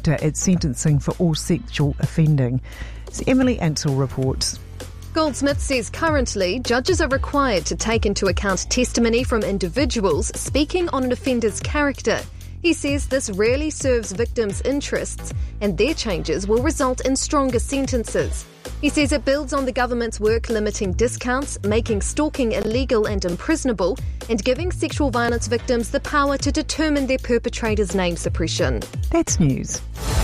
stricter at sentencing for all sexual offending. As Emily Ansell reports. Goldsmith says currently judges are required to take into account testimony from individuals speaking on an offender's character. He says this rarely serves victims' interests and their changes will result in stronger sentences. He says it builds on the government's work limiting discounts, making stalking illegal and imprisonable, and giving sexual violence victims the power to determine their perpetrator's name suppression. That's news.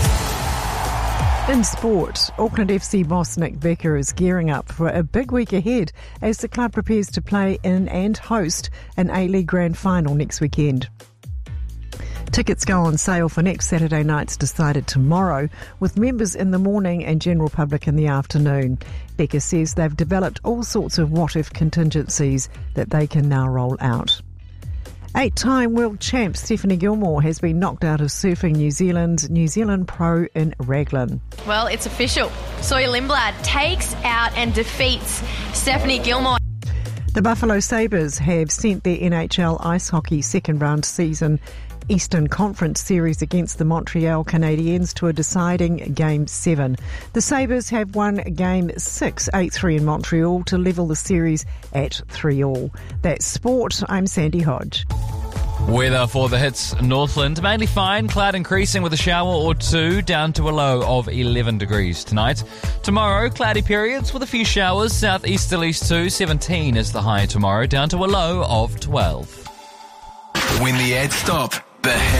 In sport, Auckland FC boss Nick Becker is gearing up for a big week ahead as the club prepares to play in and host an A-League Grand Final next weekend. Tickets go on sale for next Saturday night's decided tomorrow, with members in the morning and general public in the afternoon. Becker says they've developed all sorts of what-if contingencies that they can now roll out. 8-time world champ Stephanie Gilmore has been knocked out of Surfing New Zealand Pro in Raglan. Well, it's official. Sawyer Lindblad takes out and defeats Stephanie Gilmore. The Buffalo Sabres have sent their NHL ice hockey second round season Eastern Conference series against the Montreal Canadiens to a deciding Game 7. The Sabres have won Game 6, 8-3 in Montreal to level the series at 3-3. That's sport. I'm Sandy Hodge. Weather for the hits Northland, mainly fine, cloud increasing with a shower or two, down to a low of 11 degrees tonight. Tomorrow, cloudy periods with a few showers, southeasterlies too, 17 is the high tomorrow, down to a low of 12. When the ads stop, the